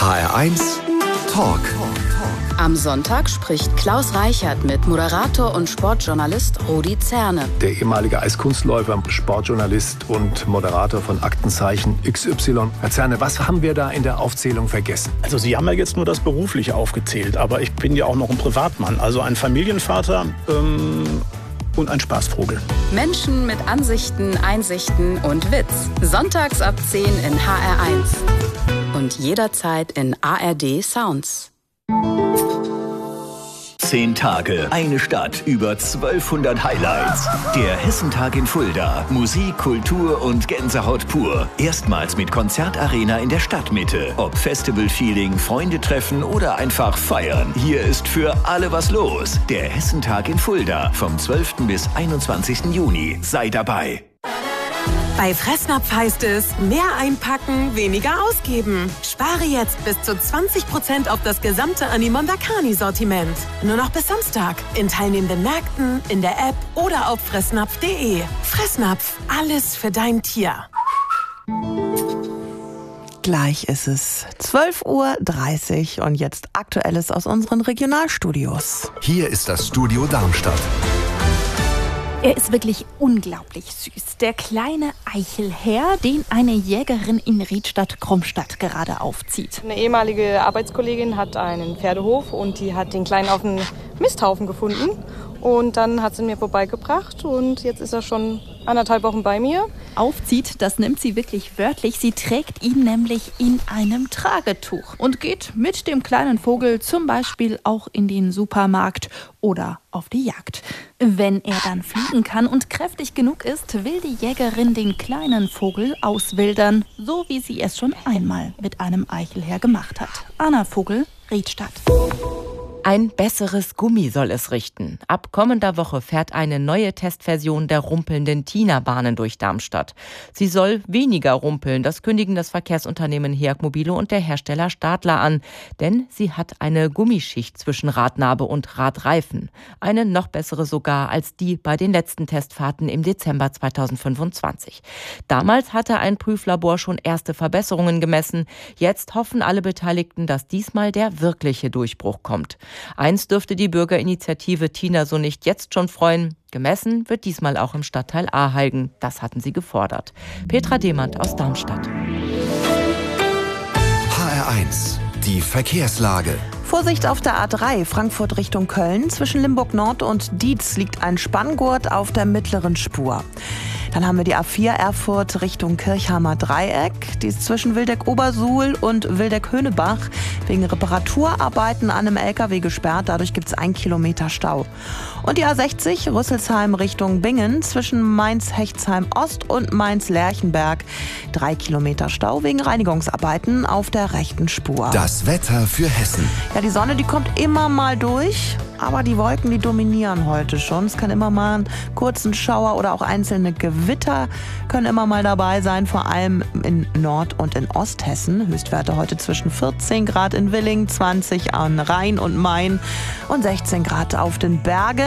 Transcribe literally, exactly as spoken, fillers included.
H R eins Talk. Am Sonntag spricht Klaus Reichert mit Moderator und Sportjournalist Rudi Zerne. Der ehemalige Eiskunstläufer, Sportjournalist und Moderator von Aktenzeichen X Y. Herr Zerne, was haben wir da in der Aufzählung vergessen? Also Sie haben ja jetzt nur das Berufliche aufgezählt, aber ich bin ja auch noch ein Privatmann, also ein Familienvater ähm, und ein Spaßvogel. Menschen mit Ansichten, Einsichten und Witz. Sonntags ab zehn in H R eins. Und jederzeit in A R D Sounds. Zehn Tage, eine Stadt, über zwölfhundert Highlights. Der Hessentag in Fulda. Musik, Kultur und Gänsehaut pur. Erstmals mit Konzertarena in der Stadtmitte. Ob Festival-Feeling, Freunde treffen oder einfach feiern. Hier ist für alle was los. Der Hessentag in Fulda. Vom zwölften bis einundzwanzigsten Juni. Sei dabei. Bei Fressnapf heißt es, mehr einpacken, weniger ausgeben. Spare jetzt bis zu zwanzig Prozent auf das gesamte Animondakani-Sortiment. Nur noch bis Samstag. In teilnehmenden Märkten, in der App oder auf fressnapf punkt de. Fressnapf, alles für dein Tier. Gleich ist es zwölf Uhr dreißig und jetzt Aktuelles aus unseren Regionalstudios. Hier ist das Studio Darmstadt. Er ist wirklich unglaublich süß. Der kleine Eichelherr, den eine Jägerin in Riedstadt-Krummstadt gerade aufzieht. Eine ehemalige Arbeitskollegin hat einen Pferdehof und die hat den Kleinen auf dem Misthaufen gefunden. Und dann hat sie ihn mir vorbeigebracht und jetzt ist er schon anderthalb Wochen bei mir. Aufzieht, das nimmt sie wirklich wörtlich. Sie trägt ihn nämlich in einem Tragetuch und geht mit dem kleinen Vogel zum Beispiel auch in den Supermarkt oder auf die Jagd. Wenn er dann fliegen kann und kräftig genug ist, will die Jägerin den kleinen Vogel auswildern, so wie sie es schon einmal mit einem Eichelherr gemacht hat. Anna Vogel, Riedstadt. Ein besseres Gummi soll es richten. Ab kommender Woche fährt eine neue Testversion der rumpelnden Tina-Bahnen durch Darmstadt. Sie soll weniger rumpeln, das kündigen das Verkehrsunternehmen Heag Mobile und der Hersteller Stadler an. Denn sie hat eine Gummischicht zwischen Radnabe und Radreifen. Eine noch bessere sogar als die bei den letzten Testfahrten im Dezember zweitausendfünfundzwanzig. Damals hatte ein Prüflabor schon erste Verbesserungen gemessen. Jetzt hoffen alle Beteiligten, dass diesmal der wirkliche Durchbruch kommt. Eins dürfte die Bürgerinitiative Tina so nicht jetzt schon freuen. Gemessen wird diesmal auch im Stadtteil Ahalgen. Das hatten sie gefordert. Petra Demand aus Darmstadt. H R eins, die Verkehrslage. Vorsicht auf der A drei, Frankfurt Richtung Köln. Zwischen Limburg Nord und Dietz liegt ein Spanngurt auf der mittleren Spur. Dann haben wir die A vier Erfurt Richtung Kirchheimer Dreieck. Die ist zwischen Wildeck-Obersuhl und Wildeck-Höhnebach wegen Reparaturarbeiten an einem L K W gesperrt. Dadurch gibt es ein Kilometer Stau. Und die A sechzig Rüsselsheim Richtung Bingen zwischen Mainz-Hechtsheim Ost und Mainz-Lerchenberg. Drei Kilometer Stau wegen Reinigungsarbeiten auf der rechten Spur. Das Wetter für Hessen. Ja, die Sonne, die kommt immer mal durch, aber die Wolken, die dominieren heute schon. Es kann immer mal einen kurzen Schauer oder auch einzelne Gewitter können immer mal dabei sein, vor allem in Nord- und in Osthessen. Höchstwerte heute zwischen vierzehn Grad in Willingen, zwanzig an Rhein und Main und sechzehn Grad auf den Bergen.